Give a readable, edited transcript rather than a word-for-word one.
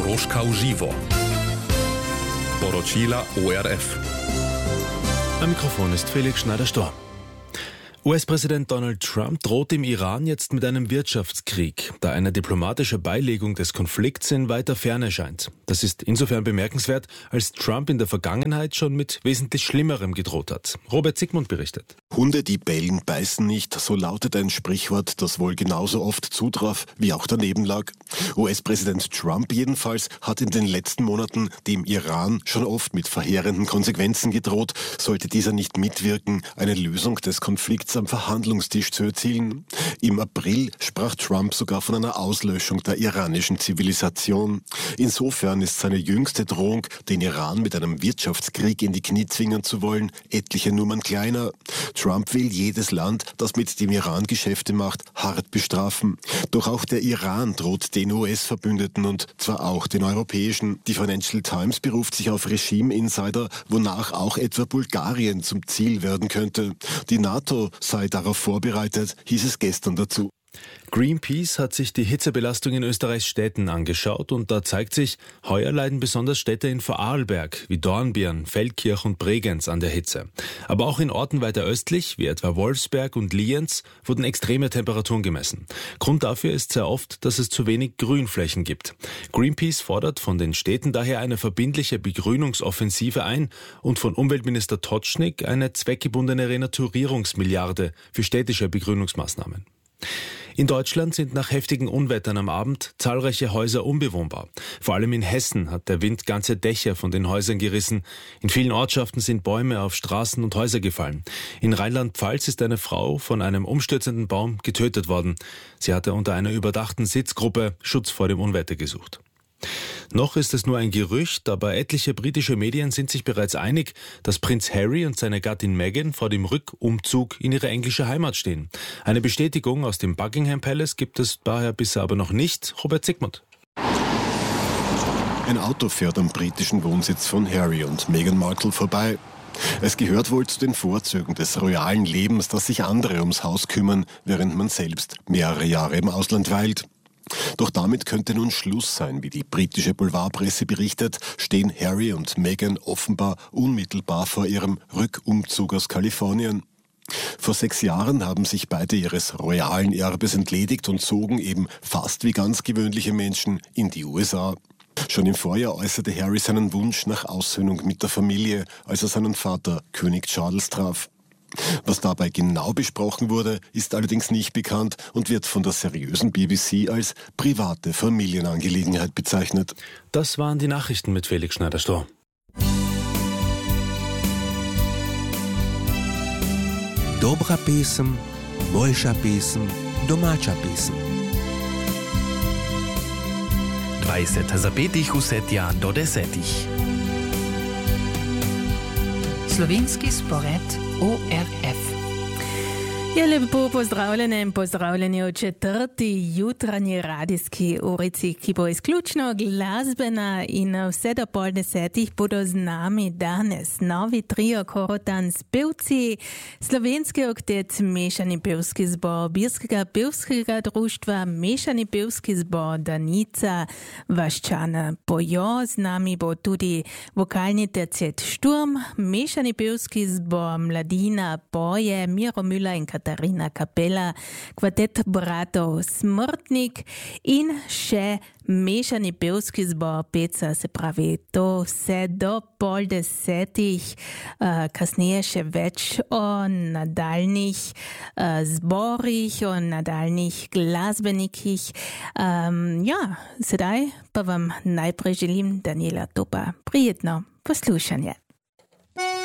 Kroška v živo. Poročila ORF. Am Mikrofon ist Felix Schneider-Storr. US-Präsident Donald Trump droht dem Iran jetzt mit einem Wirtschaftskrieg, da eine diplomatische Beilegung des Konflikts in weiter Ferne scheint. Das ist insofern bemerkenswert, als Trump in der Vergangenheit schon mit wesentlich Schlimmerem gedroht hat. Robert Sigmund berichtet. Hunde, die bellen, beißen nicht, so lautet ein Sprichwort, das wohl genauso oft zutraf, wie auch daneben lag. US-Präsident Trump jedenfalls hat in den letzten Monaten dem Iran schon oft mit verheerenden Konsequenzen gedroht, sollte dieser nicht mitwirken, eine Lösung des Konflikts am Verhandlungstisch zu erzielen. Im April sprach Trump sogar von einer Auslöschung der iranischen Zivilisation. Insofern ist seine jüngste Drohung, den Iran mit einem Wirtschaftskrieg in die Knie zwingen zu wollen, etliche Nummern kleiner. Trump will jedes Land, das mit dem Iran Geschäfte macht, hart bestrafen. Doch auch der Iran droht den US-Verbündeten und zwar auch den europäischen. Die Financial Times beruft sich auf Regime-Insider, wonach auch etwa Bulgarien zum Ziel werden könnte. Die NATO sei darauf vorbereitet, hieß es gestern dazu. Greenpeace hat sich die Hitzebelastung in Österreichs Städten angeschaut und da zeigt sich, heuer leiden besonders Städte in Vorarlberg wie Dornbirn, Feldkirch und Bregenz an der Hitze. Aber auch in Orten weiter östlich, wie etwa Wolfsberg und Lienz, wurden extreme Temperaturen gemessen. Grund dafür ist sehr oft, dass es zu wenig Grünflächen gibt. Greenpeace fordert von den Städten daher eine verbindliche Begrünungsoffensive ein und von Umweltminister Totschnig eine zweckgebundene Renaturierungsmilliarde für städtische Begrünungsmaßnahmen. In Deutschland sind nach heftigen Unwettern am Abend zahlreiche Häuser unbewohnbar. Vor allem in Hessen hat der Wind ganze Dächer von den Häusern gerissen. In vielen Ortschaften sind Bäume auf Straßen und Häuser gefallen. In Rheinland-Pfalz ist eine Frau von einem umstürzenden Baum getötet worden. Sie hatte unter einer überdachten Sitzgruppe Schutz vor dem Unwetter gesucht. Noch ist es nur ein Gerücht, aber etliche britische Medien sind sich bereits einig, dass Prinz Harry und seine Gattin Meghan vor dem Rückumzug in ihre englische Heimat stehen. Eine Bestätigung aus dem Buckingham Palace gibt es daher bisher aber noch nicht. Robert Sigmund. Ein Auto fährt am britischen Wohnsitz von Harry und Meghan Markle vorbei. Es gehört wohl zu den Vorzügen des royalen Lebens, dass sich andere ums Haus kümmern, während man selbst mehrere Jahre im Ausland weilt. Doch damit könnte nun Schluss sein. Wie die britische Boulevardpresse berichtet, stehen Harry und Meghan offenbar unmittelbar vor ihrem Rückumzug aus Kalifornien. Vor 6 Jahren haben sich beide ihres royalen Erbes entledigt und zogen eben fast wie ganz gewöhnliche Menschen in die USA. Schon im Vorjahr äußerte Harry seinen Wunsch nach Aussöhnung mit der Familie, als er seinen Vater König Charles traf. Was dabei genau besprochen wurde, ist allerdings nicht bekannt und wird von der seriösen BBC als private Familienangelegenheit bezeichnet. Das waren die Nachrichten mit Felix Schneider-Storr. Dobra pesem, boljša pesem, domača pesem. 20 zapetih vsetja do 10. Slovenski spored ORF. Ja, lepo pozdravljene in pozdravljeni v 4. jutranji radijski urici, ki bo izključno glasbena in vse do 9:30 bodo z nami danes novi trio Korotan spevci, slovenski oktet Mešani pevski zbor Birskega pevskega društva, Mešani pevski zbor Danica Vaščana Bojo, z nami bo tudi vokalni tercet Šturm, Mešani pevski zbor Mladina Boje, Miro Müller in Katarina Kapela, kvartet bratov Smrtnik in še mešani pevski zbor Peca, se pravi to vse do 9:30. Kasneje še več o nadaljnih zborih, o nadaljnih glasbenikih. Sedaj pa vam najprej želim, Daniela Topa, prijetno poslušanje.